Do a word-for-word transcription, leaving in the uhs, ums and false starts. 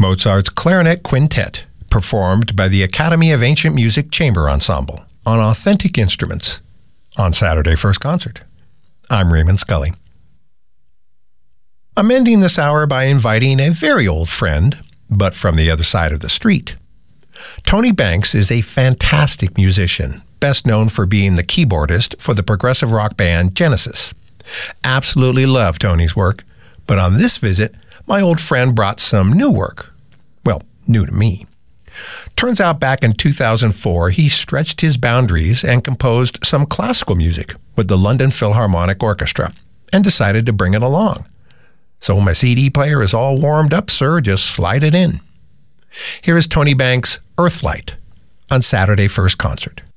Mozart's Clarinet Quintet, performed by the Academy of Ancient Music Chamber Ensemble on authentic instruments on Saturday First Concert. I'm Raymond Scully. I'm ending this hour by inviting a very old friend, but from the other side of the street. Tony Banks is a fantastic musician, best known for being the keyboardist for the progressive rock band Genesis. Absolutely love Tony's work, but on this visit, my old friend brought some new work. Well, new to me. Turns out back in two thousand four, he stretched his boundaries and composed some classical music with the London Philharmonic Orchestra and decided to bring it along. So my C D player is all warmed up, sir. Just slide it in. Here is Tony Banks' Earthlight on Saturday First Concert.